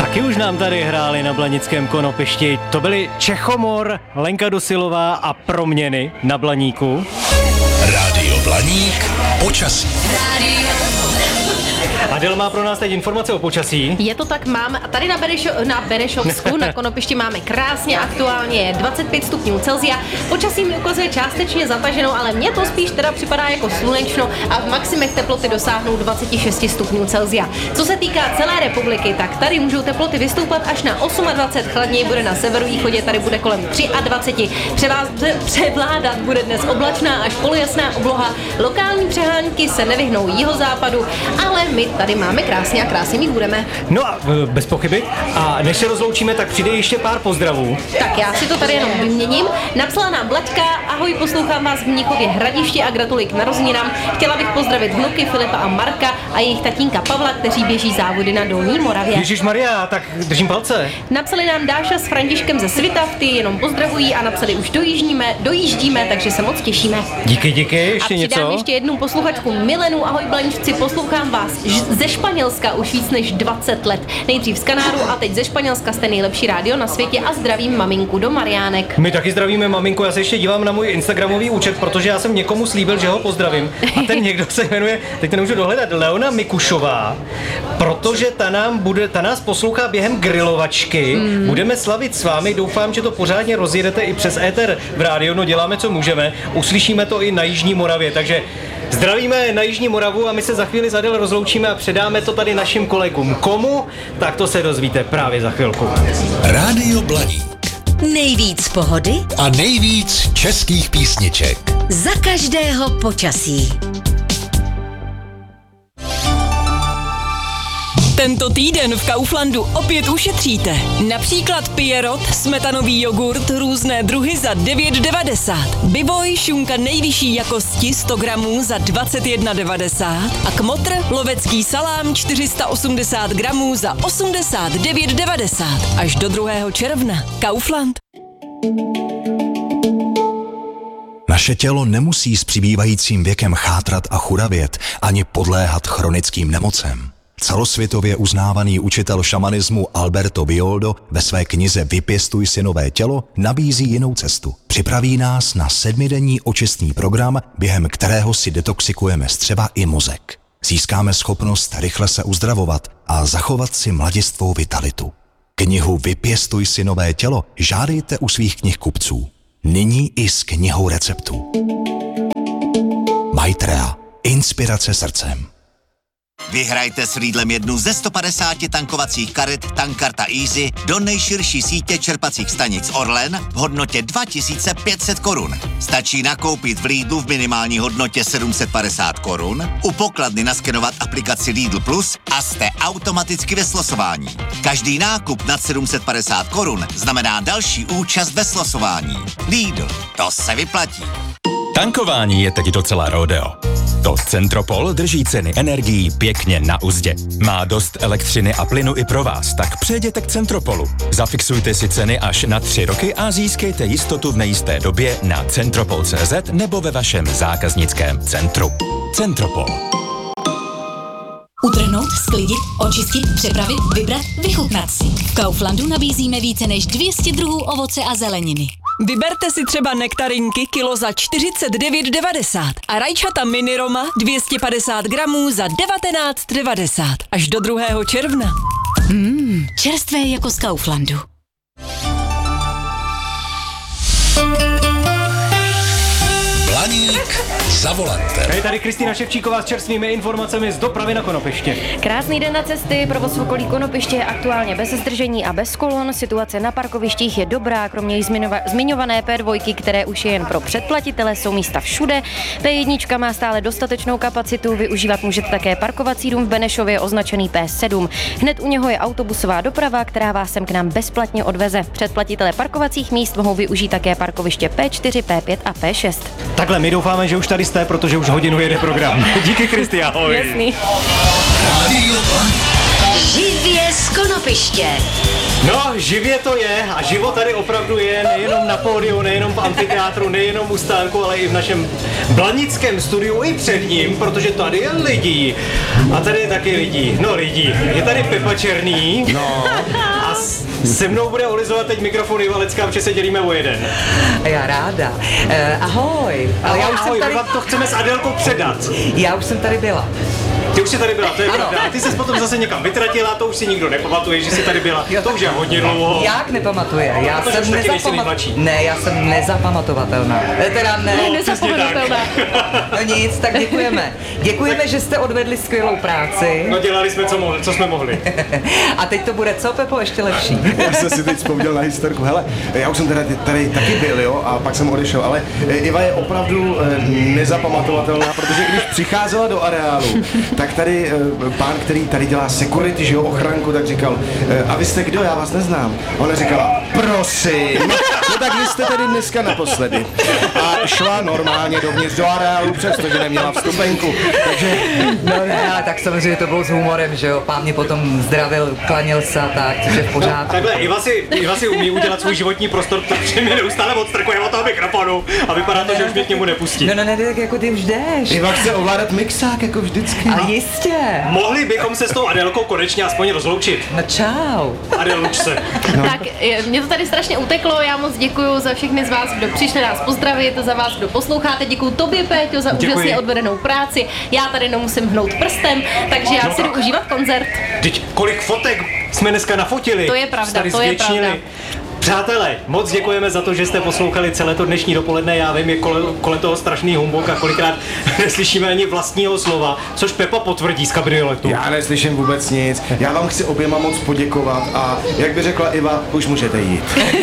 Taky už nám tady hráli na Blanickém Konopišti. To byli Čechomor, Lenka Dosilová a Proměny na Blaníku. Rádio Blaník, počasí. Adel má pro nás teď informace o počasí. Je to tak, mám tady na Benešovsku, na Konopišti máme krásně, aktuálně 25 stupňů Celsia. Počasí mi ukazuje částečně zataženou, ale mně to spíš teda připadá jako slunečno a v maximech teploty dosáhnou 26 stupňů Celsia. Co se týká celé republiky, tak tady můžou teploty vystoupat až na 28, chladněji bude na severovýchodě, tady bude kolem 23. Převládat bude dnes oblačná až polojasná obloha. Lokální přehánky se nevyhnou jihozápadu, ale my tady máme krásně a krásně mít budeme. No a bez pochyby. A než se rozloučíme, tak přijde ještě pár pozdravů. Tak já si to tady jenom vyměním. Napsala nám Blaďka: ahoj, poslouchám vás v Mnichově Hradišti a gratuluji k narozeninám. Chtěla bych pozdravit vnuky Filipa a Marka a jejich tatínka Pavla, kteří běží závody na Dolní Moravě. Ježišmarja, tak držím palce. Napsali nám Dáša s Františkem ze Svitav, ty jenom pozdravují a napsali: už dojíždíme, takže se moc těšíme. Díky, ještě a něco. přidám ještě jednu posluchačku Milenu: ahoj Blaničci, poslouchám vás ze Španělska už víc než 20 let. Nejdřív z Kanáru a teď ze Španělska, jste nejlepší rádio na světě a zdravím maminku do Mariánek. My taky zdravíme maminku, já se ještě dívám na můj instagramový účet, protože já jsem někomu slíbil, že ho pozdravím. A ten někdo se jmenuje, teď to nemůžu dohledat, Leona Mikušová, protože ta nás poslouchá během grilovačky. Budeme slavit s vámi, doufám, že to pořádně rozjedete i přes éter v rádiu, no děláme, co můžeme. Uslyšíme to i na Jižní Moravě, takže zdravíme na Jižní Moravu a my se za chvíli zadel rozloučíme a předáme to tady našim kolegům. Komu? Tak to se dozvíte právě za chvilku. Rádio Blaník. Nejvíc pohody A nejvíc českých písniček. za každého počasí. Tento týden v Kauflandu opět ušetříte. Například Pierrot, smetanový jogurt, různé druhy za 9,90. Biboj, šunka nejvyšší jakosti 100 gramů za 21,90. A Kmotr, lovecký salám 480 gramů za 89,90. Až do 2. června. Kaufland. Naše tělo nemusí s přibývajícím věkem chátrat a churavět ani podléhat chronickým nemocem. Celosvětově uznávaný učitel šamanismu Alberto Bioldo ve své knize Vypěstuj si nové tělo nabízí jinou cestu. Připraví nás na 7denní očistný program, během kterého si detoxikujeme střeva i mozek. Získáme schopnost rychle se uzdravovat a zachovat si mladistvou vitalitu. Knihu Vypěstuj si nové tělo žádejte u svých knihkupců. Nyní i s knihou receptů. Maitrea. Inspirace srdcem. Vyhrajte s Lidlem jednu ze 150 tankovacích karet Tankkarta Easy do nejširší sítě čerpacích stanic Orlen v hodnotě 2500 korun. Stačí nakoupit v Lidlu v minimální hodnotě 750 korun, u pokladny naskenovat aplikaci Lidl Plus a jste automaticky ve slosování. Každý nákup nad 750 korun znamená další účast ve slosování. Lidl, to se vyplatí. Tankování je teď docela rodeo. To Centropol drží ceny energií pěkně na uzdě. Má dost elektřiny a plynu i pro vás, tak přejděte k Centropolu. Zafixujte si ceny až na 3 roky a získejte jistotu v nejisté době na centropol.cz nebo ve vašem zákaznickém centru. Centropol. Utrhnout, sklidit, očistit, přepravit, vybrat, vychutnat si. V Kauflandu nabízíme více než 200 druhů ovoce a zeleniny. Vyberte si třeba nektarinky kilo za 49,90 a rajčata mini Roma 250 gramů za 19,90 až do 2. června. Čerstvé jako z Kauflandu. Blaník za volantem. Je tady Kristýna Ševčíková s čerstvými informacemi z dopravy na Konopiště. Krásný den na cesty, provoz v okolí Konopiště je aktuálně bez zdržení a bez kolon. Situace na parkovištích je dobrá, kromě již zmiňované P2, které už je jen pro předplatitele, jsou místa všude. P1 má stále dostatečnou kapacitu, využívat můžete také parkovací dům v Benešově označený P7. Hned u něho je autobusová doprava, která vás sem k nám bezplatně odveze. Předplatitelé parkovacích míst mohou využít také parkoviště P4, P5 a P6. Takhle, my doufáme, že už tady jste, protože už hodinu jede program. Díky, Kristi, ahoj. Jasný. Živě z Konopiště. Kanopiště. No, živě to je a živo tady opravdu je, nejenom na pódiu, nejenom v amfiteátru, nejenom u stánku, ale i v našem blanickém studiu, i před ním, protože tady je lidí. A tady je taky lidí. No lidí. Je tady Pepa Černý. No. A se mnou bude olizovat teď mikrofon Iva Lecká, protože se dělíme o jeden. Já ráda. Ahoj. Ale já už jsem tady... my vám to chceme s Adélkou předat. Já už jsem tady byla. Ty už jsi tady byla, to je pravda. A ty ses potom zase někam vytratila, to už si nikdo nepamatuje, že jsi tady byla. To už je hodně dlouho. Jak nepamatuje? Já jsem Ne, já jsem nezapamatovatelná. Teda ne. Nezapomenutelná. No nic, tak děkujeme. Děkujeme, že jste odvedli skvělou práci. No dělali jsme, co jsme mohli. A teď to bude co, Pepo, ještě lepší. Já jsem si teď vzpomněl na historku. Hele, já už jsem tady taky byl, jo, a pak jsem odešel, ale Iva je opravdu nezapamatovatelná, protože když přicházela do areálu, tak tady pán, který tady dělá security, že jo, ochranku, tak říkal, a vy jste kdo, já vás neznám. A ona říkala, prosím, no tak vy jste tady dneska naposledy. A šla normálně dovnitř do areálu, přestože neměla vstupenku, takže... No ne, ale tak samozřejmě to bylo s humorem, že jo, pán mě potom zdravil, klaněl se a tak, což je v pořádku. Takhle, Iva si umí udělat svůj životní prostor, protože mě neustále odstrkuje od toho mikrofonu a vypadá to, že už mě k němu nepustí. No ne, tak jako ty už jdeš. Iva chce ovládat mixák, jako vždycky. Ale jistě. Mohli bychom se s tou Adélkou konečně aspoň rozloučit. No čau. Adél, luč se. No. Tak, mě to tady strašně uteklo, já moc děkuju za všechny z vás, kdo přišli nás pozdravit, za vás, kdo posloucháte, děkuju tobě, Péťo, za úžasně odvedenou práci, já tady nemusím hnout prstem, takže já si jdu užívat koncert. Teď kolik fotek jsme dneska nafotili. To je pravda, to je pravda. Přátelé, moc děkujeme za to, že jste poslouchali celé to dnešní dopoledne. Já vím, je kolem toho strašný humbuk a kolikrát neslyšíme ani vlastního slova, což Pepa potvrdí z kabrioletu. Já neslyším vůbec nic. Já vám chci oběma moc poděkovat a jak by řekla Iva, už můžete jít.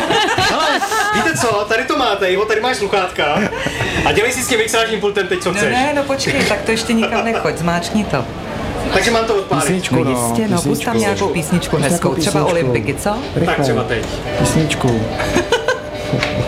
Ale víte co, tady to máte, Ivo, tady máš sluchátka a dělej si s tím mixážním pultem teď, co chceš. No počkej, tak to ještě nikam nechoď, zmáčkni to. Takže mám to odpálit. Písničku, no. Jistě, no, pust tam nějakou písničku hezkou, třeba Olympiky, co? Tak třeba teď. Písničku.